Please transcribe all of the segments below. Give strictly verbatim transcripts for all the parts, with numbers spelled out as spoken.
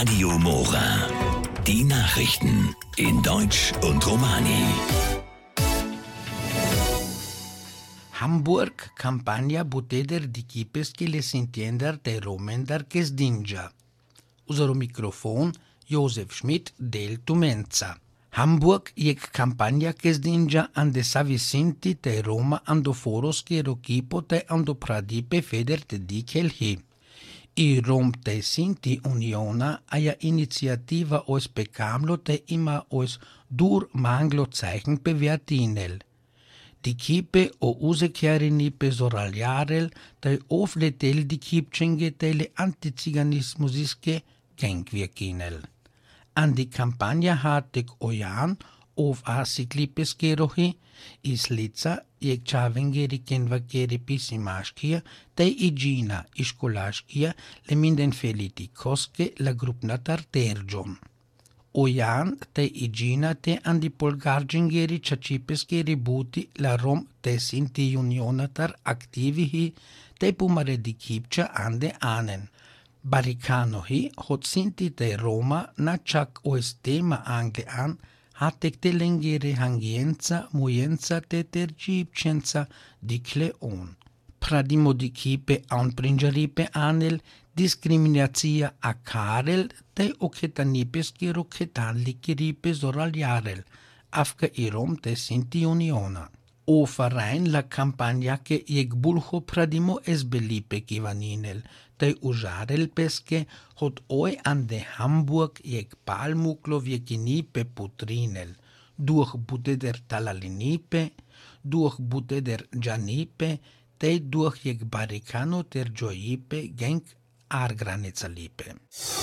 Radio Mora. Die Nachrichten in Deutsch und Romani. Hamburg, campagna buteder di kipes che le sintiender de romender che sdingia. Usero Mikrofon Josef Schmidt del Tumenza. Hamburg jek campagna che sdingia ande savisinti te Roma ando foros che rokipo te ando pradipe feder te dikel hi. I Rom te Sinti Uniona aja initiativa ois pecamlo te ima ois dur manglo zeichen bewertinel. Die kipe o usekjarinipe soraljarel te ofletel di kipčenge tele antiziganismusiske genkvirkinel. An die campagna hatek ojan of asiklipes kerohi is lica jek čavengeri kenvakeri pisimaškija te igina iškolaškija le minden feliti koske la grupna tarterđom. Ojan te igina te andi polgarđengeri čačipeskeri buti la rom te Sinti unionatar aktivihi te pumare di kipča ande anen. Barikanohi hot Sinti te Roma na čak oes tema angle an hatek te lengere hangienza mujenza te tergipčenza dikle on. Pradimo di kipe an prinjaripe anel discriminația a karel te ochetanipes ki rochetanli kiripe zoraljarel, afka irom te Sinti Uniona. O Verein la campagna ke jek bulho pradimo esbelipe kivaninel, te užarel peske hot oi an de Hamburg jek palmuklo vjekinipe putrinel, durch buteder talalinipe, durch buteder janipe, te durch jek barikano ter joipe genk argranezalipe.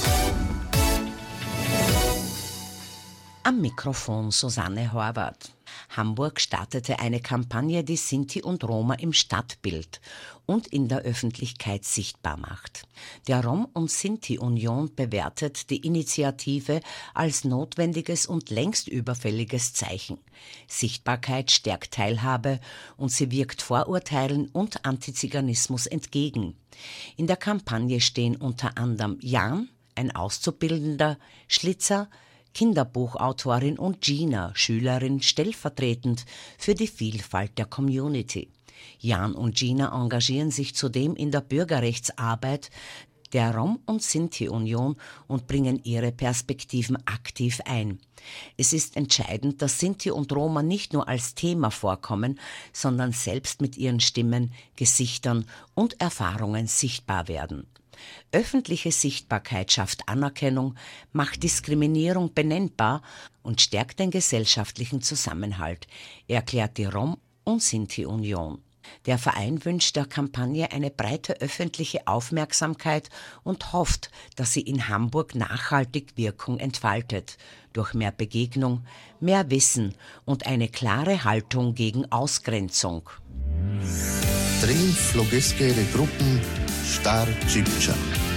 Am Mikrofon Susanne Horvath. Hamburg startete eine Kampagne, die Sinti und Roma im Stadtbild und in der Öffentlichkeit sichtbar macht. Der Rom- und Sinti-Union bewertet die Initiative als notwendiges und längst überfälliges Zeichen. Sichtbarkeit stärkt Teilhabe und sie wirkt Vorurteilen und Antiziganismus entgegen. In der Kampagne stehen unter anderem Jan, ein Auszubildender, Schlitzer, Kinderbuchautorin und Gina, Schülerin, stellvertretend für die Vielfalt der Community. Jan und Gina engagieren sich zudem in der Bürgerrechtsarbeit der Rom- und Sinti-Union und bringen ihre Perspektiven aktiv ein. Es ist entscheidend, dass Sinti und Roma nicht nur als Thema vorkommen, sondern selbst mit ihren Stimmen, Gesichtern und Erfahrungen sichtbar werden. Öffentliche Sichtbarkeit schafft Anerkennung, macht Diskriminierung benennbar und stärkt den gesellschaftlichen Zusammenhalt, erklärt die Rom- und Sinti-Union. Der Verein wünscht der Kampagne eine breite öffentliche Aufmerksamkeit und hofft, dass sie in Hamburg nachhaltig Wirkung entfaltet, durch mehr Begegnung, mehr Wissen und eine klare Haltung gegen Ausgrenzung. Tri flogeske Gruppen Star Čipča.